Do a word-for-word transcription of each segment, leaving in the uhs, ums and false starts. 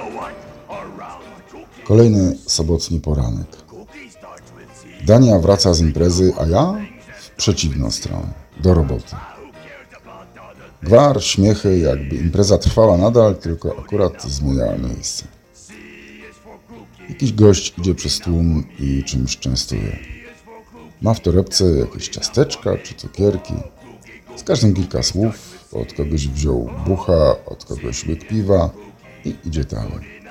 Kolejny sobotni poranek. Dania wraca z imprezy, a ja w przeciwną stronę, do roboty. Gwar, śmiechy, jakby impreza trwała nadal, tylko akurat zmieniała miejsce. Jakiś gość idzie przez tłum i czymś częstuje. Ma w torebce jakieś ciasteczka czy cukierki. Z każdym kilka słów, od kogoś wziął bucha, od kogoś łyk piwa i idzie dalej.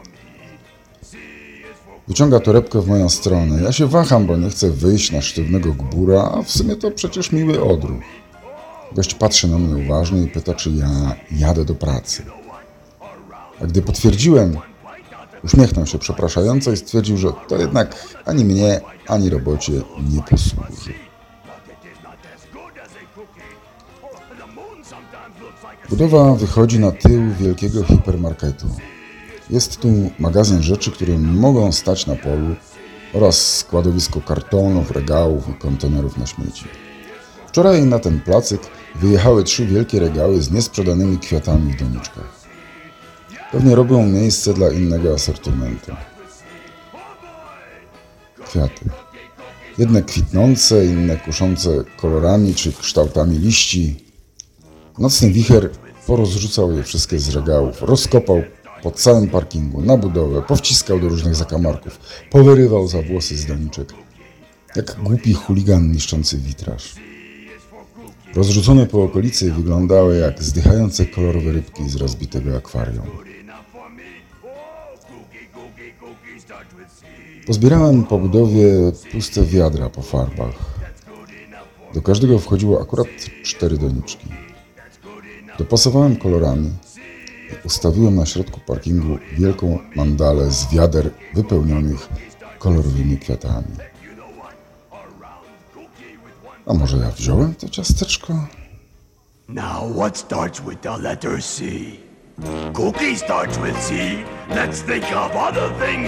Wyciąga torebkę w moją stronę. Ja się waham, bo nie chcę wyjść na sztywnego gbura, a w sumie to przecież miły odruch. Gość patrzy na mnie uważnie i pyta, czy ja jadę do pracy. A gdy potwierdziłem, uśmiechnął się przepraszająco i stwierdził, że to jednak ani mnie, ani robocie nie posłuży. Budowa wychodzi na tył wielkiego hipermarketu. Jest tu magazyn rzeczy, które mogą stać na polu oraz składowisko kartonów, regałów i kontenerów na śmieci. Wczoraj na ten placyk wyjechały trzy wielkie regały z niesprzedanymi kwiatami w doniczkach. Pewnie robią miejsce dla innego asortymentu. Kwiaty. Jedne kwitnące, inne kuszące kolorami czy kształtami liści. Nocny wicher porozrzucał je wszystkie z regałów, rozkopał po całym parkingu, na budowę, powciskał do różnych zakamarków, powyrywał za włosy z doniczek, jak głupi chuligan niszczący witraż. Rozrzucone po okolicy wyglądały jak zdychające kolorowe rybki z rozbitego akwarium. Pozbierałem po budowie puste wiadra po farbach. Do każdego wchodziło akurat cztery doniczki. Dopasowałem kolorami i ustawiłem na środku parkingu wielką mandalę z wiader wypełnionych kolorowymi kwiatami. A może ja wziąłem to ciasteczko? Now what starts with the letter C? Cookie starts with C. Let's think of other things.